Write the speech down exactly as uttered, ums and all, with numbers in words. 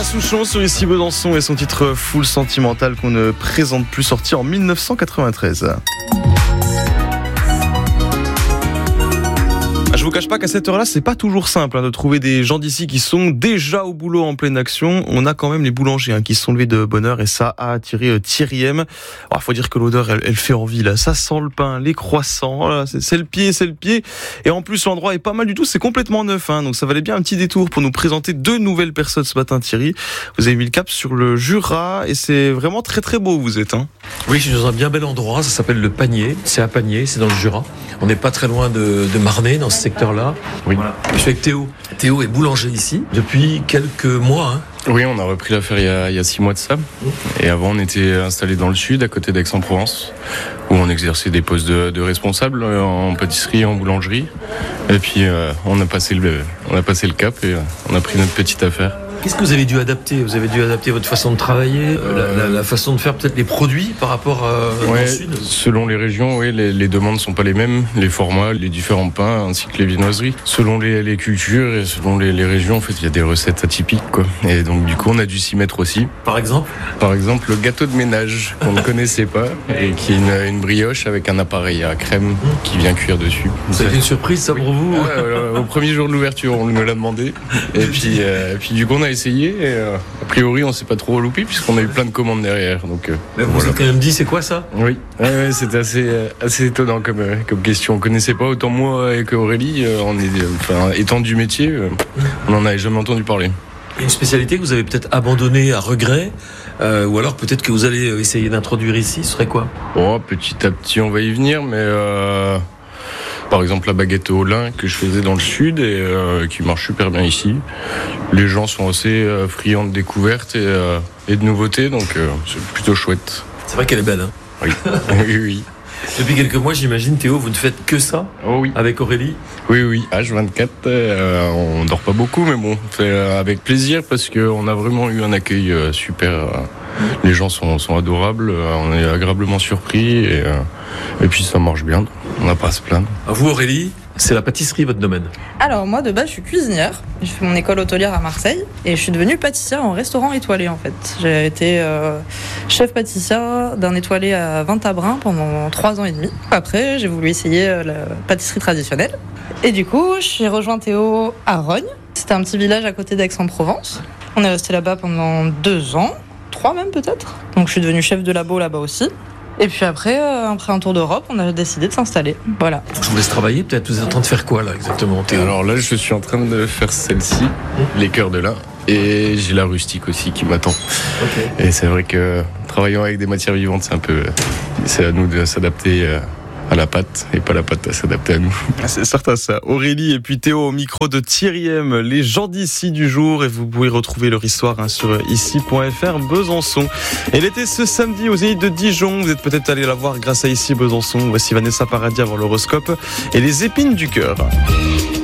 Barbara Souchon sur Ici Besançon et son titre Full Sentimental qu'on ne présente plus, sorti en mille neuf cent quatre-vingt-treize. Je vous cache pas qu'à cette heure-là, c'est pas toujours simple hein, de trouver des gens d'ici qui sont déjà au boulot en pleine action. On a quand même les boulangers hein, qui se sont levés de bonne heure et ça a attiré euh, Thierry M. Alors, faut dire que l'odeur, elle, elle fait envie là. Ça sent le pain, les croissants. Voilà, c'est, c'est le pied, c'est le pied. Et en plus, l'endroit est pas mal du tout. C'est complètement neuf, hein, donc ça valait bien un petit détour pour nous présenter deux nouvelles personnes ce matin, Thierry. Vous avez mis le cap sur le Jura et c'est vraiment très très beau où vous êtes. Hein. Oui, je suis dans un bien bel endroit. Ça s'appelle le Panier. C'est à Panier, c'est dans le Jura. On n'est pas très loin de, de Marnay dans ce secteur-là. Oui. Voilà. Je suis avec Théo. Théo est boulanger ici depuis quelques mois. Hein. Oui, on a repris l'affaire il y a, il y a six mois de ça. Et avant, on était installé dans le sud, à côté d'Aix-en-Provence, où on exerçait des postes de, de responsables en pâtisserie, en boulangerie. Et puis, euh, on a passé le, on a passé le cap et euh, on a pris notre petite affaire. Qu'est-ce que vous avez dû adapter ? Vous avez dû adapter votre façon de travailler, euh, la, la, la façon de faire peut-être les produits par rapport à, ouais, dans le sud ? Selon les régions, oui, les, les demandes ne sont pas les mêmes, les formats, les différents pains, ainsi que les viennoiseries. Selon les, les cultures et selon les, les régions, en fait, il y a des recettes atypiques, quoi. Et donc, du coup, on a dû s'y mettre aussi. Par exemple ? Par exemple, le gâteau de ménage, qu'on ne connaissait pas, et qui est une, une brioche avec un appareil à crème qui vient cuire dessus. Ça a été une surprise, ça, pour vous ? Ouais, euh, au premier jour de l'ouverture, on me l'a demandé. Et puis, euh, puis du coup, on a essayé. Et, euh, a priori, on s'est pas trop loupé puisqu'on a eu plein de commandes derrière. Donc, euh, Mais vous vous voilà. êtes quand même dit, c'est quoi ça ? Oui, ouais, ouais, c'était assez, euh, assez étonnant comme, euh, comme question. On connaissait pas autant moi et qu'Aurélie. Euh, on est, euh, enfin, étant du métier, euh, on n'en avait jamais entendu parler. Une spécialité que vous avez peut-être abandonnée à regret, euh, ou alors peut-être que vous allez essayer d'introduire ici, ce serait quoi ? Oh, petit à petit, on va y venir, mais euh, par exemple la baguette au lin que je faisais dans le sud et euh, qui marche super bien ici. Les gens sont assez euh, friands de découvertes et, euh, et de nouveautés, donc euh, c'est plutôt chouette. C'est vrai qu'elle est belle, hein ? Oui, oui, oui. Depuis quelques mois, j'imagine, Théo, vous ne faites que ça ? Oh oui. Avec Aurélie ? Oui, oui, H vingt-quatre, euh, on dort pas beaucoup, mais bon, on fait euh, avec plaisir parce qu'on a vraiment eu un accueil euh, super. Euh, les gens sont, sont adorables, euh, on est agréablement surpris et, euh, et puis ça marche bien, on n'a pas à se plaindre. À vous, Aurélie, c'est la pâtisserie, votre domaine ? Alors moi de base je suis cuisinière, j'ai fait mon école hôtelière à Marseille et je suis devenue pâtissière en restaurant étoilé en fait. J'ai été euh, chef pâtissière d'un étoilé à Vintabrin pendant trois ans et demi. Après j'ai voulu essayer euh, la pâtisserie traditionnelle et du coup j'ai rejoint Théo à Rognes. C'était un petit village à côté d'Aix-en-Provence. On est resté là-bas pendant deux ans, trois même peut-être. Donc je suis devenue chef de labo là-bas aussi. Et puis après, euh, après un tour d'Europe, on a décidé de s'installer. Voilà. Je vous laisse travailler, peut-être vous êtes en train de faire quoi là exactement, Théo ? Alors là, je suis en train de faire celle-ci, les cœurs de lin, et j'ai la rustique aussi qui m'attend. Okay. Et c'est vrai que travaillant avec des matières vivantes, c'est un peu, c'est à nous de s'adapter à la pâte et pas la pâte à s'adapter à nous. C'est certain ça. Aurélie et puis Théo au micro de Thierry M, les gens d'ici du jour, et vous pouvez retrouver leur histoire hein, sur ici point f r Besançon. Elle était ce samedi aux Zénith de Dijon, vous êtes peut-être allé la voir grâce à Ici Besançon. Voici Vanessa Paradis avant l'horoscope et les épines du cœur.